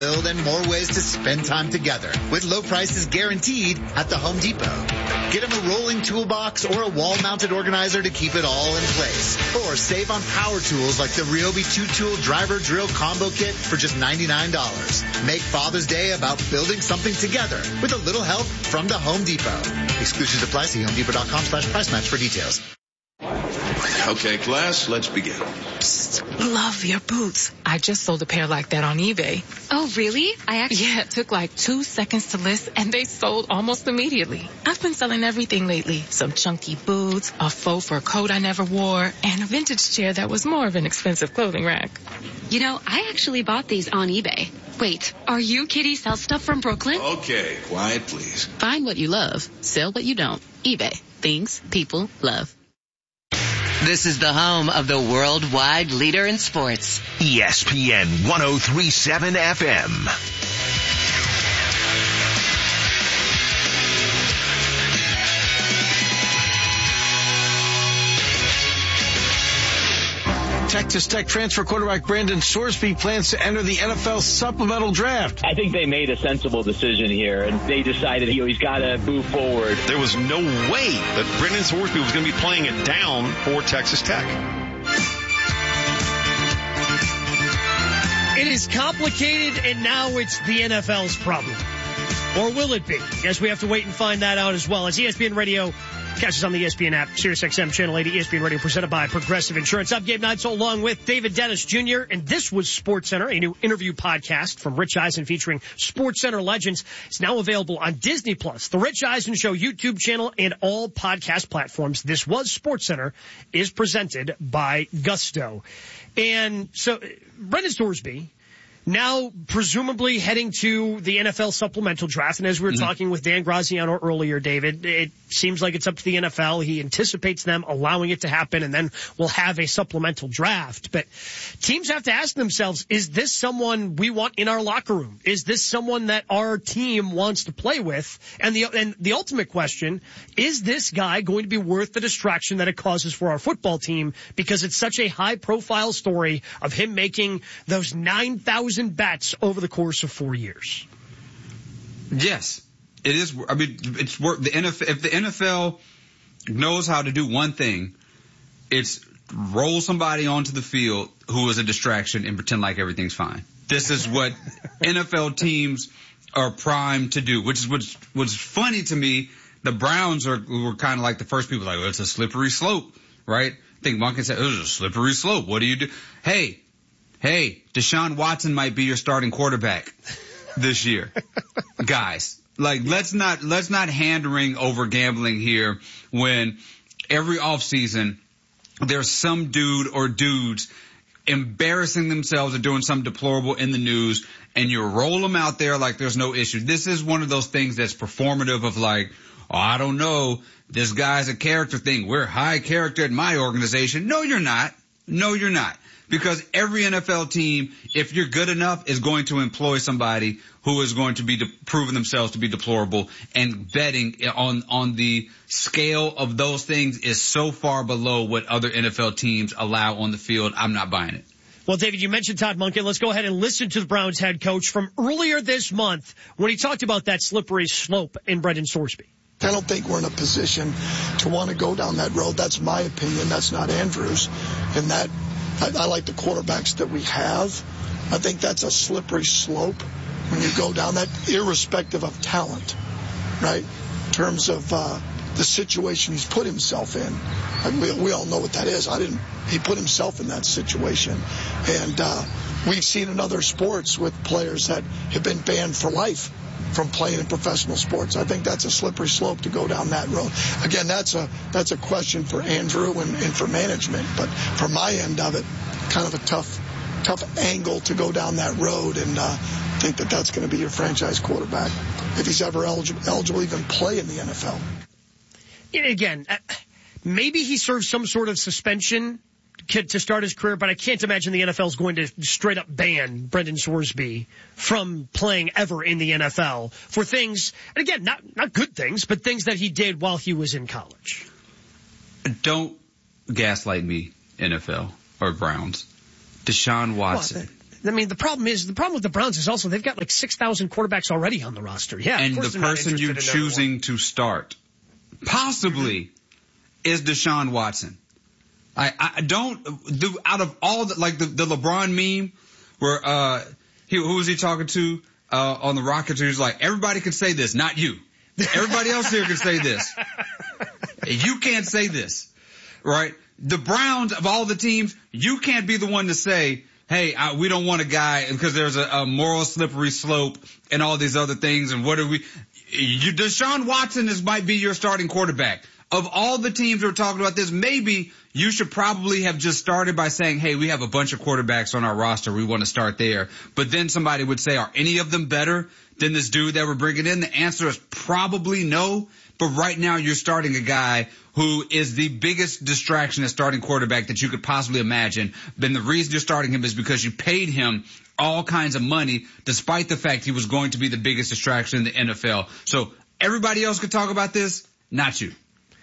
and more ways to spend time together with low prices guaranteed at the Home Depot. Get them a rolling toolbox or a wall-mounted organizer to keep it all in place. Or save on power tools like the Ryobi 2-tool driver drill combo kit for just $99. Make Father's Day about building something together with a little help from the Home Depot. Exclusions apply. See HomeDepot.com/price match for details. Okay, class, let's begin. Psst, love your boots. I just sold a pair like that on eBay. Oh, really? Yeah, it took like 2 seconds to list, and they sold almost immediately. I've been selling everything lately. Some chunky boots, a faux fur coat I never wore, and a vintage chair that was more of an expensive clothing rack. You know, I actually bought these on eBay. Wait, are you Kitty Sell Stuff from Brooklyn? Okay, quiet, please. Find what you love. Sell what you don't. eBay. Things people love. This is the home of the worldwide leader in sports. ESPN 103.7 FM. Texas Tech transfer quarterback Brandon Sorsby plans to enter the NFL supplemental draft. I think they made a sensible decision here, and they decided he's got to move forward. There was no way that Brandon Sorsby was going to be playing it down for Texas Tech. It is complicated, and now it's the NFL's problem. Or will it be? I guess we have to wait and find that out as well. As ESPN Radio catch us on the ESPN app, SiriusXM Channel 80, ESPN Radio, presented by Progressive Insurance. I'm Gabe Neitzel along with David Dennis Jr., and this was SportsCenter, a new interview podcast from Rich Eisen featuring SportsCenter legends. It's now available on Disney+, the Rich Eisen Show YouTube channel, and all podcast platforms. This was SportsCenter, is presented by Gusto. And so, Brandon Sorsby, now presumably heading to the NFL supplemental draft. And as we were talking with Dan Graziano earlier, David, it seems like it's up to the NFL. He anticipates them allowing it to happen, and then we'll have a supplemental draft. But teams have to ask themselves, is this someone we want in our locker room? Is this someone that our team wants to play with? And the ultimate question, is this guy going to be worth the distraction that it causes for our football team? Because it's such a high-profile story of him making those 9,000 bets over the course of 4 years. Yes, it is. I mean, it's work. The NFL, if the NFL knows how to do one thing, it's roll somebody onto the field who is a distraction and pretend like everything's fine. This is what NFL teams are primed to do, which is what's funny to me. The Browns were kind of like the first people, like, well, it's a slippery slope, right? I think Monken said, it was a slippery slope. What do you do? Hey, Deshaun Watson might be your starting quarterback this year. Guys, like, let's not hand-wring over gambling here when every offseason there's some dude or dudes embarrassing themselves or doing something deplorable in the news, and you roll them out there like there's no issue. This is one of those things that's performative of like, oh, I don't know, this guy's a character thing. We're high character at my organization. No, you're not. No, you're not. Because every NFL team, if you're good enough, is going to employ somebody who is going to be proving themselves to be deplorable, and betting on the scale of those things is so far below what other NFL teams allow on the field. I'm not buying it. Well, David, you mentioned Todd Monken. Let's go ahead and listen to the Browns head coach from earlier this month when he talked about that slippery slope in Brandon Sorsby. I don't think we're in a position to want to go down that road. That's my opinion. That's not Andrew's. And that I like the quarterbacks that we have. I think that's a slippery slope when you go down that, irrespective of talent, right? In terms of the situation he's put himself in. We all know what that is. He put himself in that situation. And we've seen in other sports with players that have been banned for life from playing in professional sports. I think that's a slippery slope to go down that road. Again, that's a question for Andrew and for management. But from my end of it, kind of a tough angle to go down that road and think that that's going to be your franchise quarterback if he's ever eligible to even play in the NFL. Again, maybe he serves some sort of suspension to start his career, but I can't imagine the NFL is going to straight up ban Brandon Sorsby from playing ever in the NFL for things, and again, not good things, but things that he did while he was in college. Don't gaslight me, NFL or Browns. Deshaun Watson. I mean, the problem with the Browns is also they've got like 6,000 quarterbacks already on the roster. Yeah, and the person you're choosing to start possibly is Deshaun Watson. I don't do out of all the, like the LeBron meme where who was he talking to on the Rockets? He was like, everybody can say this, not you. Everybody else here can say this. You can't say this, right? The Browns of all the teams, you can't be the one to say, hey, we don't want a guy because there's a moral slippery slope and all these other things. And what are we? Deshaun Watson might be your starting quarterback. Of all the teams who are talking about this, maybe you should probably have just started by saying, hey, we have a bunch of quarterbacks on our roster. We want to start there. But then somebody would say, are any of them better than this dude that we're bringing in? The answer is probably no. But right now you're starting a guy who is the biggest distraction at starting quarterback that you could possibly imagine. Then the reason you're starting him is because you paid him all kinds of money, despite the fact he was going to be the biggest distraction in the NFL. So everybody else could talk about this, not you.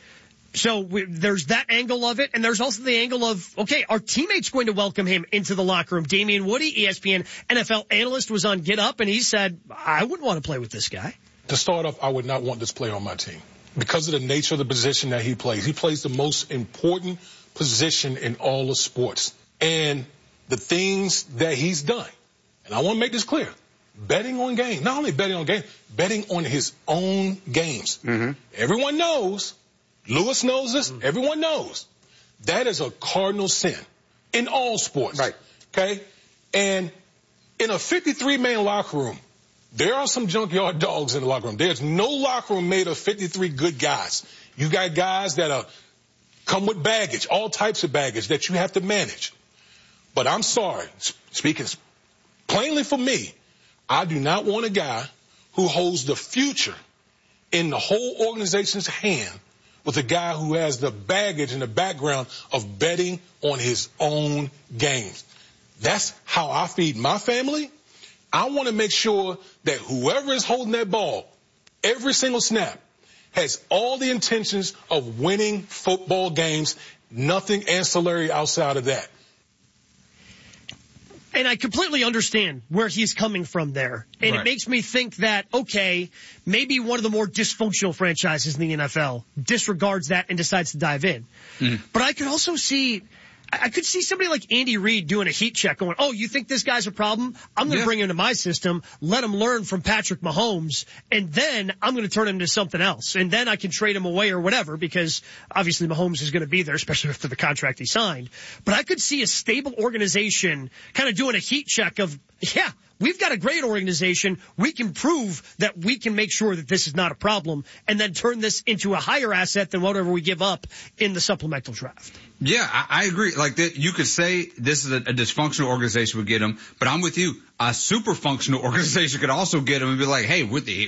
So there's that angle of it, and there's also the angle of, okay, our teammates going to welcome him into the locker room. Damian Woody, ESPN NFL analyst, was on Get Up, and he said, I wouldn't want to play with this guy. To start off, I would not want this player on my team because of the nature of the position that he plays. He plays the most important position in all of sports, and the things that he's done. And I want to make this clear. Betting on games, not only betting on games, betting on his own games. Mm-hmm. Everyone knows. Lewis knows this. Mm-hmm. Everyone knows. That is a cardinal sin in all sports. Right. Okay? And in a 53-man locker room, there are some junkyard dogs in the locker room. There's no locker room made of 53 good guys. You got guys that come with baggage, all types of baggage that you have to manage. But I'm sorry, speaking plainly for me, I do not want a guy who holds the future in the whole organization's hand with a guy who has the baggage and the background of betting on his own games. That's how I feed my family. I want to make sure that whoever is holding that ball every single snap has all the intentions of winning football games, nothing ancillary outside of that. And I completely understand where he's coming from there. And It makes me think that, okay, maybe one of the more dysfunctional franchises in the NFL disregards that and decides to dive in. Mm-hmm. But I could see somebody like Andy Reid doing a heat check going, oh, you think this guy's a problem? I'm going to bring him to my system, let him learn from Patrick Mahomes, and then I'm going to turn him into something else. And then I can trade him away or whatever, because obviously Mahomes is going to be there, especially after the contract he signed. But I could see a stable organization kind of doing a heat check of, yeah, we've got a great organization. We can prove that we can make sure that this is not a problem and then turn this into a higher asset than whatever we give up in the supplemental draft. Yeah, I agree. Like that, you could say this is a dysfunctional organization would get him, but I'm with you. A super functional organization could also get him and be like, hey,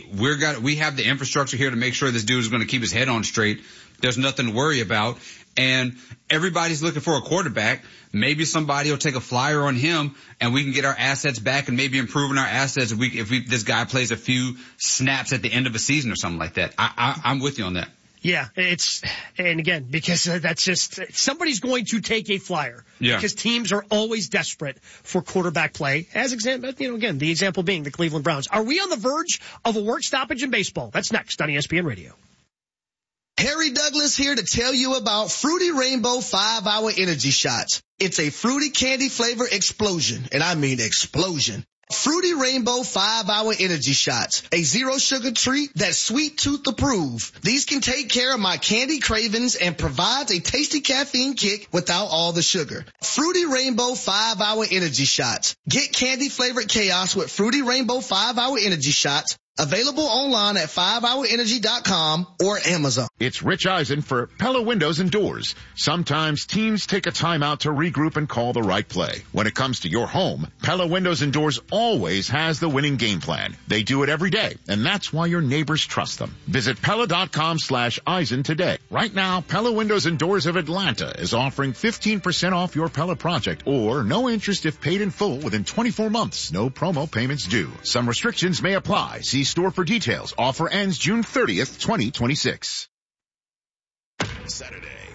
we have the infrastructure here to make sure this dude is going to keep his head on straight. There's nothing to worry about. And everybody's looking for a quarterback. Maybe somebody will take a flyer on him and we can get our assets back and maybe improving our assets if this guy plays a few snaps at the end of a season or something like that. I'm with you on that. Yeah, and again, because that's just, somebody's going to take a flyer. Yeah. Because teams are always desperate for quarterback play. Again, the example being the Cleveland Browns. Are we on the verge of a work stoppage in baseball? That's next on ESPN Radio. Harry Douglas here to tell you about Fruity Rainbow 5-Hour Energy Shots. It's a fruity candy flavor explosion, and I mean explosion. Fruity Rainbow 5-Hour Energy Shots, a zero sugar treat that's sweet tooth approved. These can take care of my candy cravings and provides a tasty caffeine kick without all the sugar. Fruity Rainbow 5-Hour Energy Shots. Get candy flavored chaos with Fruity Rainbow 5-Hour Energy Shots. Available online at 5hourenergy.com or Amazon. It's Rich Eisen for Pella Windows and Doors. Sometimes teams take a time out to regroup and call the right play. When it comes to your home, Pella Windows and Doors always has the winning game plan. They do it every day, and that's why your neighbors trust them. Visit Pella.com/Eisen today. Right now, Pella Windows and Doors of Atlanta is offering 15% off your Pella project or no interest if paid in full within 24 months. No promo payments due. Some restrictions may apply. See store for details. Offer ends June 30th, 2026. Saturday